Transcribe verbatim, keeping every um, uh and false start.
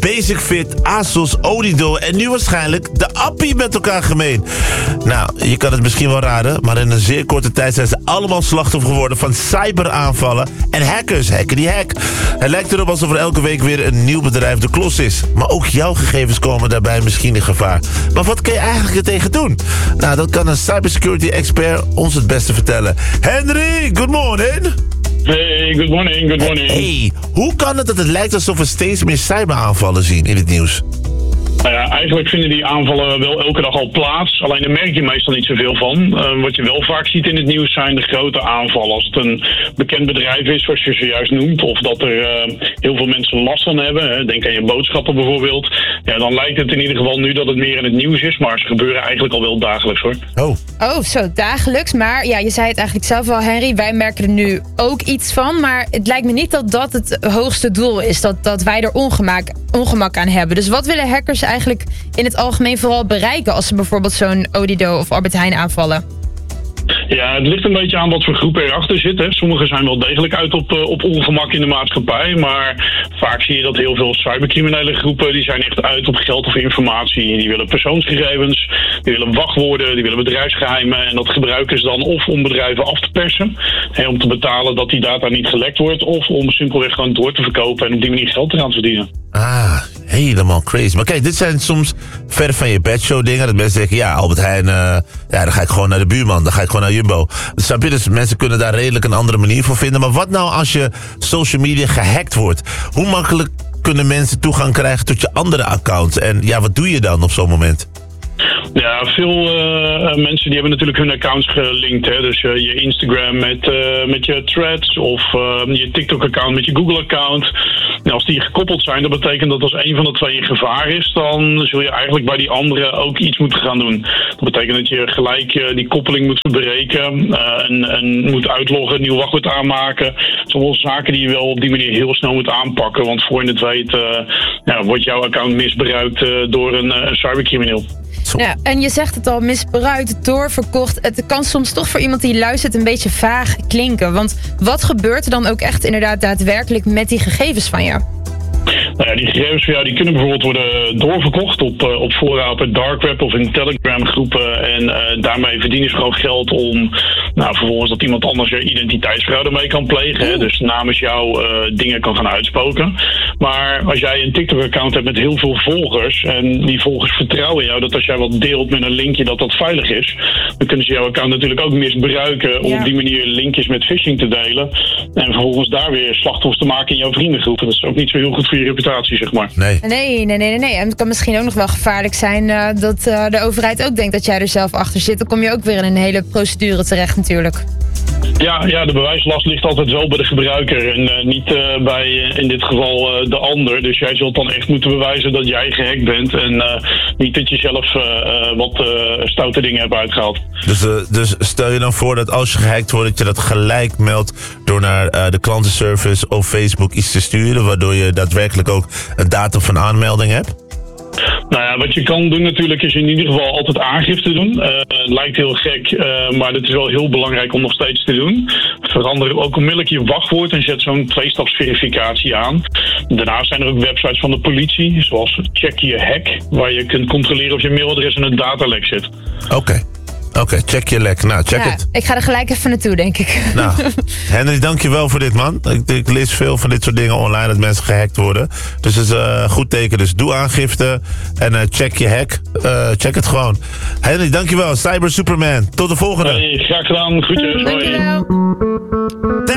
Basic Fit, ASOS, Odido en nu waarschijnlijk de Appie met elkaar gemeen. Nou, je kan het misschien wel raden, maar in een zeer korte tijd zijn ze allemaal slachtoffer geworden van cyberaanvallen en hackers hacken die hack. Het lijkt erop alsof er elke week weer een nieuw bedrijf de klos is. Maar ook jouw gegevens komen daarbij misschien in gevaar. Maar wat kun je eigenlijk er tegen doen? Nou, dat kan een cybersecurity expert ons het beste vertellen. Henry, good morning. Hey, good morning, good morning. Hey, hoe kan het dat het lijkt alsof we steeds meer cyberaanvallen zien in het nieuws? Nou ja, eigenlijk vinden die aanvallen wel elke dag al plaats. Alleen daar merk je meestal niet zoveel van. Uh, wat je wel vaak ziet in het nieuws zijn de grote aanvallen. Als het een bekend bedrijf is, zoals je zojuist noemt, of dat er uh, heel veel mensen last van hebben. Hè, denk aan je boodschappen bijvoorbeeld. Ja, dan lijkt het in ieder geval nu dat het meer in het nieuws is. Maar ze gebeuren eigenlijk al wel dagelijks, hoor. Oh. Oh, zo dagelijks. Maar ja, je zei het eigenlijk zelf al, Henry. Wij merken er nu ook iets van. Maar het lijkt me niet dat dat het hoogste doel is. Dat, dat wij er ongemak, ongemak aan hebben. Dus wat willen hackers eigenlijk in het algemeen vooral bereiken als ze bijvoorbeeld zo'n Odido of Albert Heijn aanvallen? Ja, het ligt een beetje aan wat voor groep erachter zit. Hè. Sommigen zijn wel degelijk uit op, uh, op ongemak in de maatschappij. Maar vaak zie je dat heel veel cybercriminele groepen, die zijn echt uit op geld of informatie. Die willen persoonsgegevens, die willen wachtwoorden, die willen bedrijfsgeheimen. En dat gebruiken ze dan of om bedrijven af te persen. Hè, om te betalen dat die data niet gelekt wordt. Of om simpelweg gewoon door te verkopen en op die manier geld te gaan verdienen. Ah, helemaal crazy. Maar kijk, dit zijn soms ver van je bedshow dingen. Dat mensen zeggen, ja, Albert Heijn, uh, ja, dan ga ik gewoon naar de buurman. Dan ga ik gewoon naar Jumbo. Snap je? Dus mensen kunnen daar redelijk een andere manier voor vinden. Maar wat nou als je social media gehackt wordt? Hoe makkelijk kunnen mensen toegang krijgen tot je andere accounts? En ja, wat doe je dan op zo'n moment? Ja, veel uh, mensen die hebben natuurlijk hun accounts gelinkt. Hè? Dus uh, je Instagram met, uh, met je threads of uh, je TikTok-account met je Google-account. En als die gekoppeld zijn, dat betekent dat als een van de twee in gevaar is, dan zul je eigenlijk bij die andere ook iets moeten gaan doen. Dat betekent dat je gelijk uh, die koppeling moet verbreken uh, en, en moet uitloggen, een nieuw wachtwoord aanmaken. Dat zijn wel zaken die je wel op die manier heel snel moet aanpakken. Want voor je het weet uh, ja, wordt jouw account misbruikt uh, door een, uh, een cybercrimineel. Ja, en je zegt het al, misbruikt, doorverkocht. Het kan soms toch voor iemand die luistert een beetje vaag klinken. Want wat gebeurt er dan ook echt inderdaad daadwerkelijk met die gegevens van je? Nou ja, die gegevens van jou die kunnen bijvoorbeeld worden doorverkocht op, uh, op fora op het dark web of in Telegram groepen. En uh, daarmee verdienen ze gewoon geld om nou, vervolgens dat iemand anders je identiteitsfraude mee kan plegen. Hè, dus namens jou uh, dingen kan gaan uitspoken. Maar als jij een TikTok-account hebt met heel veel volgers en die volgers vertrouwen jou dat als jij wat deelt met een linkje dat dat veilig is, dan kunnen ze jouw account natuurlijk ook misbruiken om ja. op die manier linkjes met phishing te delen. En vervolgens daar weer slachtoffers te maken in jouw vriendengroep. Dat is ook niet zo heel goed voor je reputatie, zeg maar. Nee. Nee, nee, nee, nee. En het kan misschien ook nog wel gevaarlijk zijn uh, dat uh, de overheid ook denkt dat jij er zelf achter zit. Dan kom je ook weer in een hele procedure terecht natuurlijk. Ja, ja, de bewijslast ligt altijd wel bij de gebruiker en uh, niet uh, bij, uh, in dit geval, uh, de ander. Dus jij zult dan echt moeten bewijzen dat jij gehackt bent en uh, niet dat je zelf uh, uh, wat uh, stoute dingen hebt uitgehaald. Dus, uh, dus stel je dan voor dat als je gehackt wordt, dat je dat gelijk meldt door naar uh, de klantenservice of Facebook iets te sturen, waardoor je daadwerkelijk ook een datum van aanmelding hebt? Nou ja, wat je kan doen natuurlijk is in ieder geval altijd aangifte doen. Uh, het lijkt heel gek, uh, maar het is wel heel belangrijk om nog steeds te doen. Verander ook onmiddellijk je wachtwoord en zet zo'n tweestapsverificatie aan. Daarnaast zijn er ook websites van de politie, zoals Check Your Hack, waar je kunt controleren of je mailadres in een datalek zit. Oké. Okay. Oké, okay, check je lek. Nou, check ja, het. Ik ga er gelijk even naartoe, denk ik. Nou, Henry, dankjewel voor dit, man. Ik, ik lees veel van dit soort dingen online, dat mensen gehackt worden. Dus het is een uh, goed teken. Dus doe aangifte en uh, check je hack. Uh, check het gewoon. Henry, dankjewel. Cyber Superman. Tot de volgende. Hey, graag gedaan. Groetjes. Dankjewel.